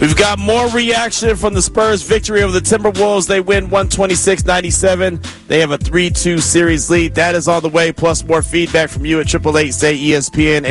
We've got more reaction from the Spurs' victory over the Timberwolves. They win 126-97. They have a 3-2 series lead. That is on the way, plus more feedback from you at 888-SAY-ESPN,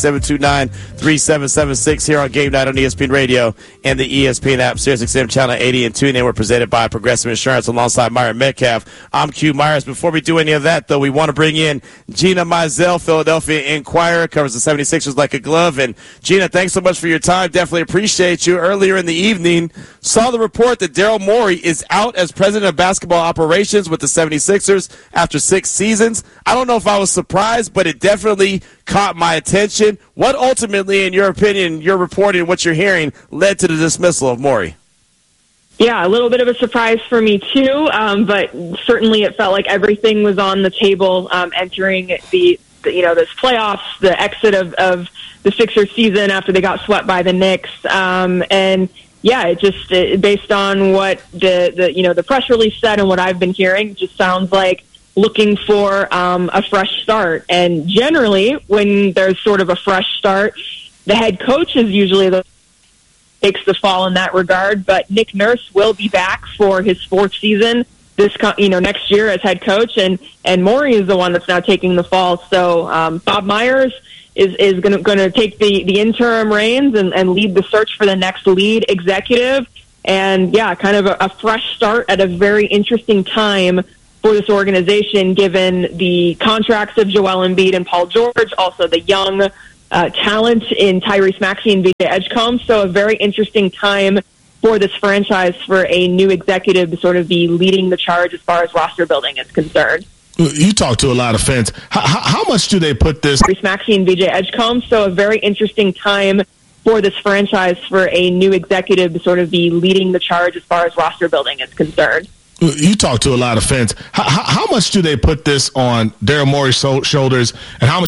888-729-3776 here on Game Night on ESPN Radio and the ESPN app, SiriusXM Channel 80 and TuneIn. We're presented by Progressive Insurance alongside Myron Metcalf. I'm Q Myers. Before we do any of that, though, we want to bring in Gina Mizell, Philadelphia Inquirer, covers the 76ers like a glove. And Gina, thanks so much for your time. Definitely appreciate you. Earlier in the evening, saw the report that Daryl Morey is out as president of basketball operations with the 76ers after 6 seasons. I don't know if I was surprised, but it definitely caught my attention. What ultimately, in your opinion, your reporting, what you're hearing, led to the dismissal of Morey? Yeah, a little bit of a surprise for me too, but certainly it felt like everything was on the table entering this playoffs, the exit of the Sixers season after they got swept by the Knicks, and yeah, it just based on what the press release said and what I've been hearing, it just sounds like looking for a fresh start. And generally, when there's sort of a fresh start, the head coach is usually the takes the fall in that regard. But Nick Nurse will be back for his 4th season next year as head coach, and Morey is the one that's now taking the fall. So Bob Myers is going to take the interim reins and lead the search for the next lead executive. And yeah, kind of a fresh start at a very interesting time for this organization, given the contracts of Joel Embiid and Paul George, also the young talent in Tyrese Maxey and VJ Edgecombe. So a very interesting time for this franchise for a new executive to sort of be leading the charge as far as roster building is concerned. You talk to a lot of fans. How much do they put this? Tyrese Maxey and VJ Edgecombe. So a very interesting time for this franchise for a new executive to sort of be leading the charge as far as roster building is concerned. You talk to a lot of fans. How much do they put this on Daryl Morey's shoulders, and how much